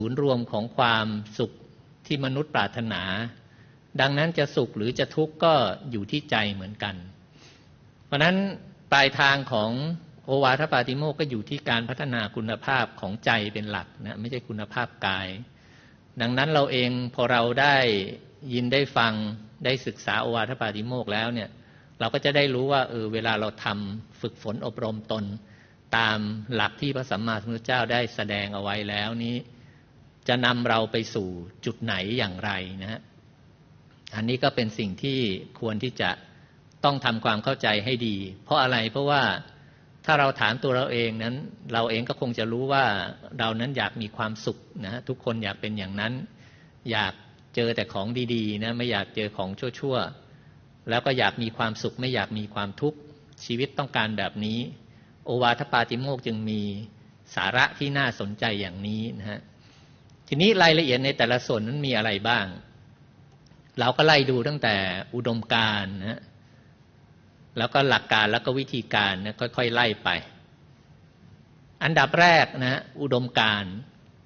ศูนย์รวมของความสุขที่มนุษย์ปรารถนาดังนั้นจะสุขหรือจะทุกข์ก็อยู่ที่ใจเหมือนกันเพราะนั้นปลายทางของโอวาทปาติโมกข์ก็อยู่ที่การพัฒนาคุณภาพของใจเป็นหลักนะไม่ใช่คุณภาพกายดังนั้นเราเองพอเราได้ยินได้ฟังได้ศึกษาโอวาทปาติโมกข์แล้วเนี่ยเราก็จะได้รู้ว่าเวลาเราทำฝึกฝนอบรมตนตามหลักที่พระสัมมาสัมพุทธเจ้าได้แสดงเอาไว้แล้วนี้จะนำเราไปสู่จุดไหนอย่างไรนะฮะอันนี้ก็เป็นสิ่งที่ควรที่จะต้องทำความเข้าใจให้ดีเพราะอะไรเพราะว่าถ้าเราถามตัวเราเองนั้นเราเองก็คงจะรู้ว่าเรานั้นอยากมีความสุขนะทุกคนอยากเป็นอย่างนั้นอยากเจอแต่ของดีๆนะไม่อยากเจอของชั่วๆแล้วก็อยากมีความสุขไม่อยากมีความทุกข์ชีวิตต้องการแบบนี้โอวาทปาติโมกข์จึงมีสาระที่น่าสนใจอย่างนี้นะฮะทีนี้รายละเอียดในแต่ละส่วนนั้นมีอะไรบ้างเราก็ไล่ดูตั้งแต่อุดมการณ์นะแล้วก็หลักการแล้วก็วิธีการนะค่อยๆไล่ไปอันดับแรกนะอุดมการณ์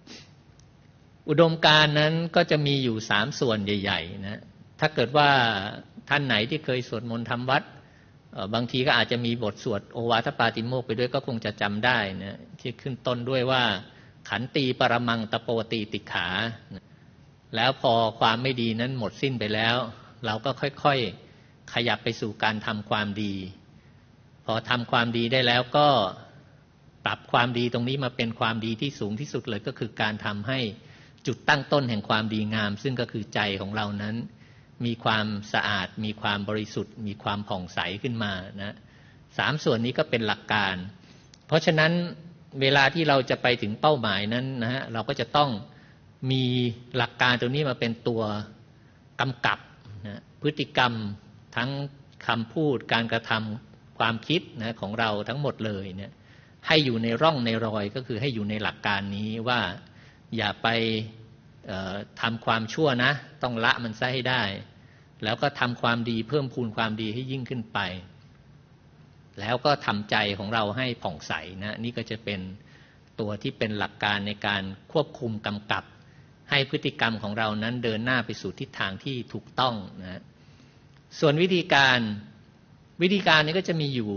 นั้นก็จะมีอยู่3ส่วนใหญ่ๆนะถ้าเกิดว่าท่านไหนที่เคยสวดมนต์ทำวัดบางทีก็อาจจะมีบทสวดโอวาทปาติโมกข์ไปด้วยก็คงจะจำได้นะที่ขึ้นต้นด้วยว่าขันตีปรมังตโปตีติขาแล้วพอความไม่ดีนั้นหมดสิ้นไปแล้วเราก็ค่อยๆขยับไปสู่การทำความดีพอทำความดีได้แล้วก็ปรับความดีตรงนี้มาเป็นความดีที่สูงที่สุดเลยก็คือการทำให้จุดตั้งต้นแห่งความดีงามซึ่งก็คือใจของเรานั้นมีความสะอาดมีความบริสุทธิ์มีความผ่องใสขึ้นมานะ3ส่วนนี้ก็เป็นหลักการเพราะฉะนั้นเวลาที่เราจะไปถึงเป้าหมายนั้นนะฮะเราก็จะต้องมีหลักการตรงนี้มาเป็นตัวกำกับนะพฤติกรรมทั้งคำพูดการกระทำความคิดนะของเราทั้งหมดเลยเนี่ยให้อยู่ในร่องในรอยก็คือให้อยู่ในหลักการนี้ว่าอย่าไปทำความชั่วนะต้องละมันซะให้ได้แล้วก็ทำความดีเพิ่มพูนความดีให้ยิ่งขึ้นไปแล้วก็ทำใจของเราให้ผ่องใสนะนี่ก็จะเป็นตัวที่เป็นหลักการในการควบคุมกำกับให้พฤติกรรมของเรานั้นเดินหน้าไปสู่ทิศทางที่ถูกต้องนะส่วนวิธีการนี้ก็จะมีอยู่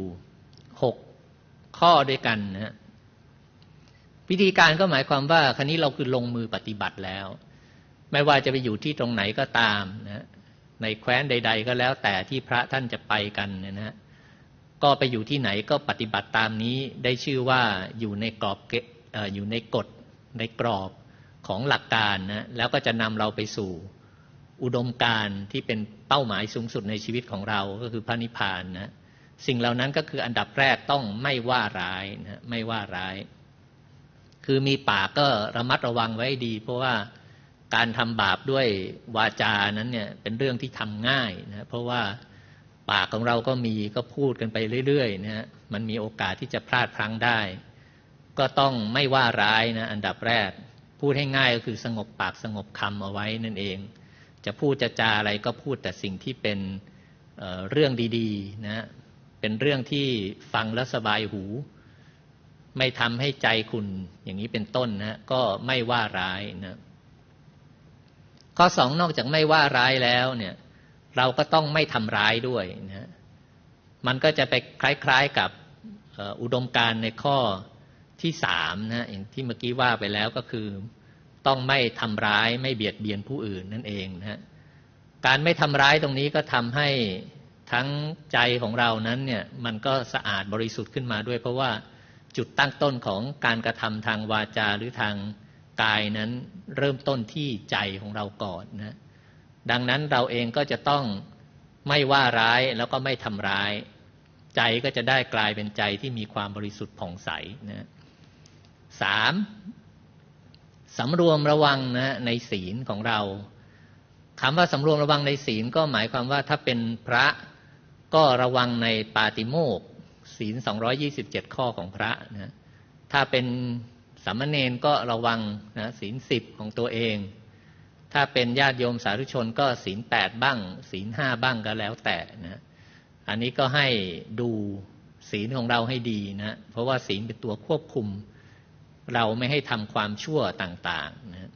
6ข้อด้วยกันนะวิธีการก็หมายความว่าคราวนี้เราคือลงมือปฏิบัติแล้วไม่ว่าจะไปอยู่ที่ตรงไหนก็ตามนะในแคว้นใดๆก็แล้วแต่ที่พระท่านจะไปกันนะฮะก็ไปอยู่ที่ไหนก็ปฏิบัติตามนี้ได้ชื่อว่าอยู่ในกรอบอยู่ในกฎในกรอบของหลักการนะแล้วก็จะนำเราไปสู่อุดมการณ์ที่เป็นเป้าหมายสูงสุดในชีวิตของเราก็คือพระนิพพานนะสิ่งเหล่านั้นก็คืออันดับแรกต้องไม่ว่าร้ายนะไม่ว่าร้ายคือมีปากก็ระมัดระวังไว้ดีเพราะว่าการทำบาปด้วยวาจานั้นเนี่ยเป็นเรื่องที่ทำง่ายนะเพราะว่าปากของเราก็พูดกันไปเรื่อยๆนะฮะมันมีโอกาสที่จะพลาดพลั้งได้ก็ต้องไม่ว่าร้ายนะอันดับแรกพูดให้ง่ายก็คือสงบปากสงบคำเอาไว้นั่นเองจะพูดจะจาอะไรก็พูดแต่สิ่งที่เป็นเรื่องดีๆนะเป็นเรื่องที่ฟังแล้วสบายหูไม่ทำให้ใจคุณอย่างนี้เป็นต้นนะก็ไม่ว่าร้ายนะข้อ2นอกจากไม่ว่าร้ายแล้วเนี่ยเราก็ต้องไม่ทำร้ายด้วยนะมันก็จะไปคล้ายๆกับอุดมการณ์ในข้อที่3นะอย่างที่เมื่อกี้ว่าไปแล้วก็คือต้องไม่ทำร้ายไม่เบียดเบียนผู้อื่นนั่นเองนะการไม่ทำร้ายตรงนี้ก็ทำให้ทั้งใจของเรานั้นเนี่ยมันก็สะอาดบริสุทธิ์ขึ้นมาด้วยเพราะว่าจุดตั้งต้นของการกระทำทางวาจาหรือทางกายนั้นเริ่มต้นที่ใจของเราก่อนนะดังนั้นเราเองก็จะต้องไม่ว่าร้ายแล้วก็ไม่ทำร้ายใจก็จะได้กลายเป็นใจที่มีความบริสุทธิ์ผ่องใสนะ3สำรวมระวังนะในศีลของเราคำว่าสำรวมระวังในศีลก็หมายความว่าถ้าเป็นพระก็ระวังในปาติโมกข์ศีล227ข้อของพระนะถ้าเป็นสามเณรก็ระวังนะศีล10ของตัวเองถ้าเป็นญาติโยมสาธุชนก็ศีล8บ้างศีล5บ้างก็แล้วแต่นะอันนี้ก็ให้ดูศีลของเราให้ดีนะเพราะว่าศีลเป็นตัวควบคุมเราไม่ให้ทำความชั่วต่างๆนะ